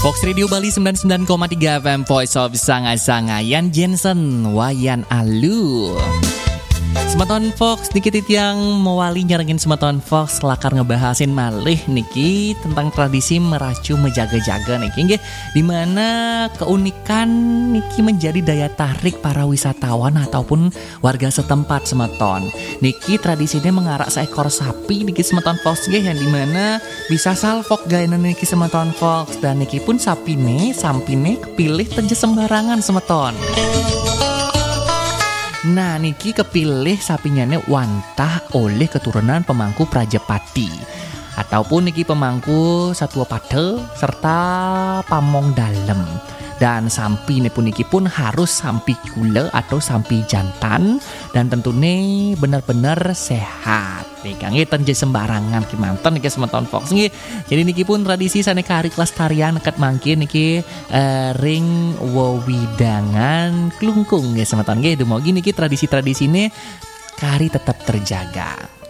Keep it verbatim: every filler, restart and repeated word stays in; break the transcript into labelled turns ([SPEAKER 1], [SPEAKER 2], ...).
[SPEAKER 1] Fox Radio Bali sembilan puluh sembilan koma tiga F M Voice of Sanga-Sanga Yan Jensen Wayan Alu. Semeton Fox dikit yang mewali nyerengin Semeton Fox lakar ngebahasin malih niki tentang tradisi meracu menjaga-jaga niki nggih, dimana keunikan niki menjadi daya tarik para wisatawan ataupun warga setempat Semeton. Niki tradisinya mengarak seekor sapi niki Semeton Fox nggih, yang dimana bisa salfok gaenan niki Semeton Fox, dan niki pun sapine sampine kepilih tenje sembarangan Semeton. Nah niki kepilih sapinya ne wantah oleh keturunan pemangku Prajapati ataupun niki pemangku Satwa Pate serta Pamong Dalem. Dan sampi ne pun niki pun harus sampi gula atau sampi jantan, dan tentunya benar-benar sehat. Nih kangge tenje sembarangan ki manten niki Semeton Fox nggih. Jadi niki pun tradisi saneka hari kelestarian ket mangkin niki uh, ring wewidangan klungkung nggih Semeton nggih. Dumugi niki tradisi-tradisine kari tetap terjaga.